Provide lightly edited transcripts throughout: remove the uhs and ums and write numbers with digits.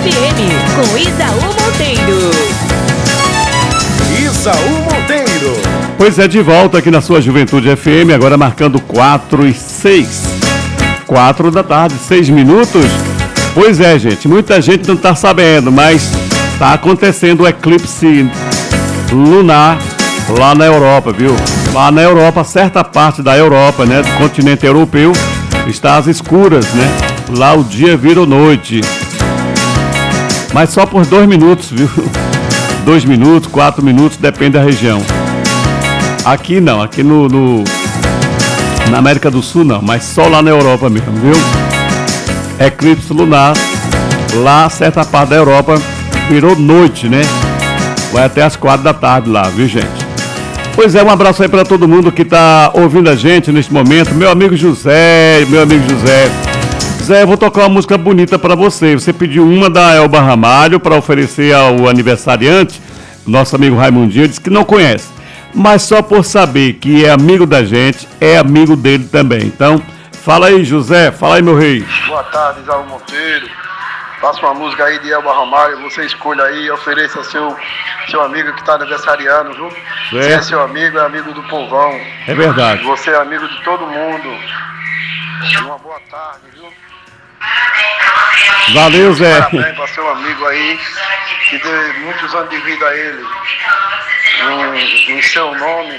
FM, com Isaú Monteiro. Isaú Monteiro. Pois é, de volta aqui na sua Juventude FM, agora marcando 4:06. 4 da tarde, 6 minutos. Pois é, gente, muita gente não está sabendo, mas está acontecendo o eclipse lunar lá na Europa, viu? Lá na Europa, certa parte da Europa, né, do continente europeu, está às escuras, né? Lá o dia vira noite. Mas só por 2 minutos, viu? 2 minutos, 4 minutos, depende da região. Aqui não, aqui na América do Sul não, mas só lá na Europa mesmo, viu? Eclipse lunar, lá certa parte da Europa virou noite, né? Vai até as 4 da tarde lá, viu, gente? Pois é, um abraço aí para todo mundo que está ouvindo a gente neste momento. Meu amigo José. Zé, eu vou tocar uma música bonita para você. Você pediu uma da Elba Ramalho para oferecer ao aniversariante, nosso amigo Raimundinho, disse que não conhece. Mas só por saber que é amigo da gente, é amigo dele também. Então, fala aí, José. Fala aí, meu rei. Boa tarde, Isaú Monteiro. Faça uma música aí de Elba Ramalho, você escolha aí, ofereça ao seu amigo que está aniversariando, viu? É. Você é seu amigo, é amigo do povão. É verdade. Você é amigo de todo mundo. Uma boa tarde, viu? Valeu, Zé. Parabéns para seu amigo aí, que dê muitos anos de vida a ele. Em seu nome.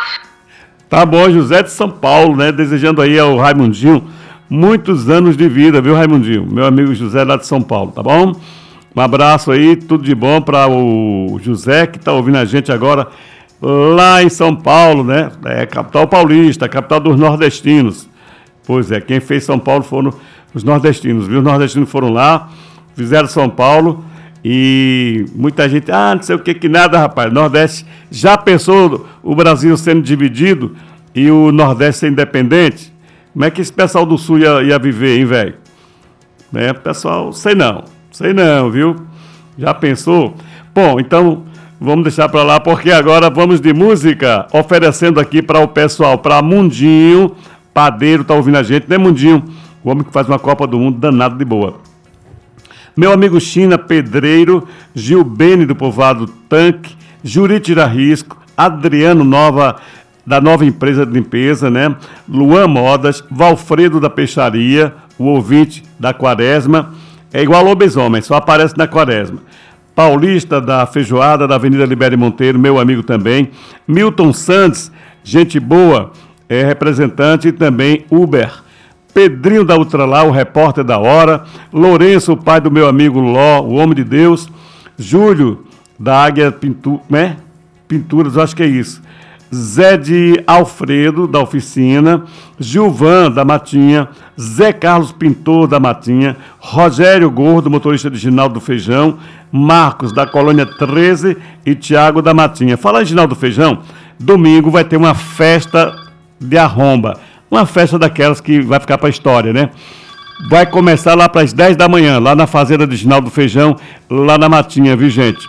Tá bom, José de São Paulo, né? Desejando aí ao Raimundinho muitos anos de vida, viu, Raimundinho? Meu amigo José lá de São Paulo, tá bom? Um abraço aí, tudo de bom para o José, que tá ouvindo a gente agora lá em São Paulo, né? É capital paulista, capital dos nordestinos. Pois é, quem fez São Paulo foram os nordestinos, viu? Os nordestinos foram lá, fizeram São Paulo e muita gente, não sei o que nada, rapaz. Nordeste, já pensou o Brasil sendo dividido e o Nordeste ser independente? Como é que esse pessoal do Sul ia viver, hein, velho? Pessoal, sei não, viu? Já pensou? Bom, então vamos deixar pra lá, porque agora vamos de música, oferecendo aqui para o pessoal, para Mundinho, padeiro, tá ouvindo a gente, né, Mundinho? O homem que faz uma Copa do Mundo danado de boa. Meu amigo China, pedreiro, Gil Bene do Povoado Tanque, Juritira Risco, Adriano da nova empresa de limpeza, né? Luan Modas, Valfredo da Peixaria, o ouvinte da Quaresma, é igual ao lobisomem, só aparece na Quaresma. Paulista da Feijoada, da Avenida Libério Monteiro, meu amigo também. Milton Santos, gente boa, é representante e também Uber. Pedrinho da Ultralar, o repórter da hora. Lourenço, o pai do meu amigo Ló, o homem de Deus. Júlio, da Águia Pinturas, acho que é isso. Zé de Alfredo, da Oficina, Gilvan, da Matinha, Zé Carlos Pintor, da Matinha, Rogério Gordo, motorista de Ginaldo do Feijão, Marcos, da Colônia 13 e Tiago, da Matinha. Fala em Ginaldo do Feijão, domingo vai ter uma festa de arromba, uma festa daquelas que vai ficar para a história, né? Vai começar lá para as 10 da manhã, lá na fazenda de Ginaldo do Feijão, lá na Matinha, viu, gente?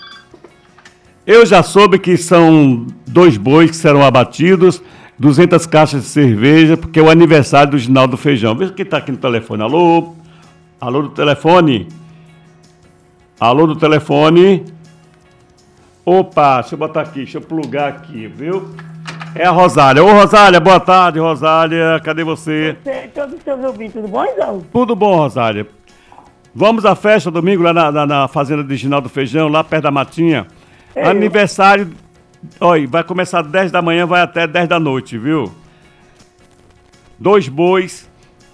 Eu já soube que são 2 bois que serão abatidos, 200 caixas de cerveja, porque é o aniversário do Ginaldo do Feijão. Veja quem está aqui no telefone. Alô? Alô do telefone? Alô do telefone? Opa, deixa eu botar aqui, deixa eu plugar aqui, viu? É a Rosália. Ô, Rosália, boa tarde, Rosália. Cadê você? Todos os seus ouvintes, tudo bom, Isão? Tudo bom, Rosália. Vamos à festa domingo lá na fazenda de Ginaldo do Feijão, lá perto da Matinha. Aniversário, olha, vai começar às 10 da manhã, vai até 10 da noite, viu? 2 bois,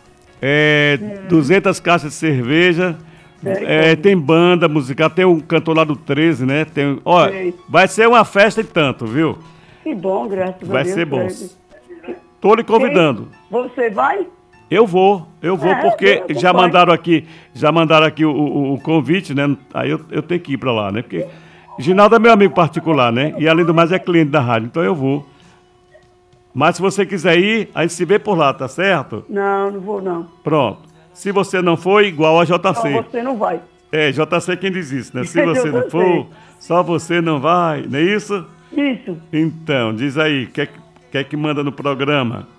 200 caixas de cerveja, tem banda musical, tem um cantor lá do 13, né? Olha, vai ser uma festa e tanto, viu? Que bom, graças a Deus. Vai ser bom. Tô lhe convidando. Você vai? Eu vou, porque já mandaram aqui o convite, né? Aí eu tenho que ir pra lá, né? Porque Ginaldo é meu amigo particular, né? E além do mais é cliente da rádio, então eu vou. Mas se você quiser ir, a gente se vê por lá, tá certo? Não vou não. Pronto. Se você não for, igual a JC. Não, você não vai. JC é quem diz isso, né? Se você não for, só você não vai, não é isso? Isso. Então, diz aí, quer que manda no programa?